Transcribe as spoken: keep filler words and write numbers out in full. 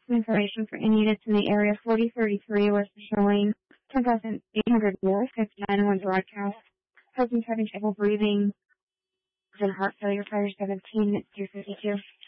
Some information for any units in the area. forty thirty-three was showing ten thousand eight hundred north, fifty-nine oh one broadcast. Husband's having trouble breathing. Then heart failure, fire seventeen, it's two fifty-two.